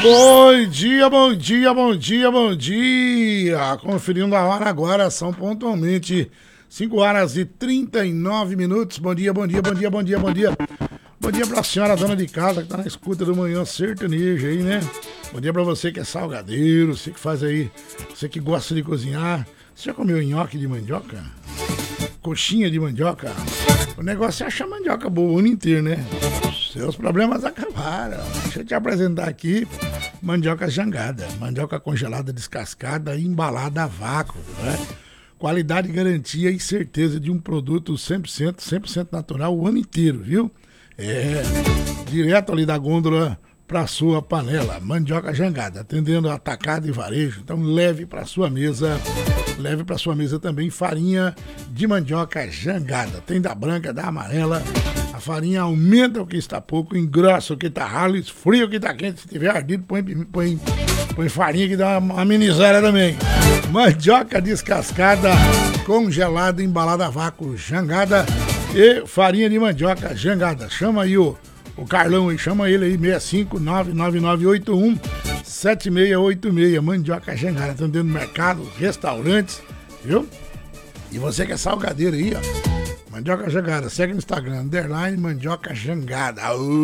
Bom dia, bom dia, bom dia, bom dia. Conferindo a hora agora, são pontualmente 5 horas e 39 minutos. Bom dia, bom dia, bom dia, bom dia, bom dia. Bom dia pra senhora dona de casa que tá na escuta do Manhã Sertanejo aí, né? Bom dia pra você que é salgadeiro, você que faz aí, você que gosta de cozinhar. Você já comeu nhoque de mandioca? Coxinha de mandioca? O negócio é achar mandioca boa o ano inteiro, né? Seus problemas acabaram. Deixa eu te apresentar aqui mandioca jangada. Mandioca congelada, descascada e embalada a vácuo, né? Qualidade, garantia e certeza de um produto 100% natural o ano inteiro, viu? É, direto ali da gôndola para sua panela. Mandioca jangada, atendendo atacado e varejo. Então leve para sua mesa. Leve para sua mesa também farinha de mandioca jangada. Tem da branca, da amarela. A farinha aumenta o que está pouco, engrossa o que está ralo, esfria o que está quente. Se tiver ardido, põe farinha que dá uma amenizada também. Mandioca descascada, congelada, embalada a vácuo, jangada e farinha de mandioca jangada. Chama aí o Carlão aí, chama ele aí, 65999817686. Mandioca jangada, atendendo mercados, restaurantes, viu? E você que é salgadeiro aí, ó. Mandioca jangada, segue no Instagram, underline mandioca jangada.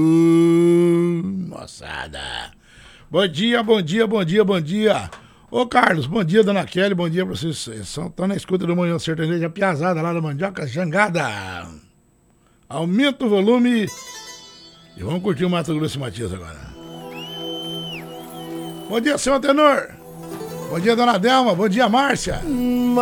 Moçada. Bom dia, bom dia, bom dia, bom dia. Ô Carlos, bom dia, dona Kelly, bom dia pra vocês. Estão na escuta do Manhã Sertanejo, a piazada lá da mandioca jangada. Aumenta o volume e vamos curtir o Mato Grosso e Matias agora. Bom dia, senhor tenor. Bom dia, dona Delma. Bom dia, Márcia.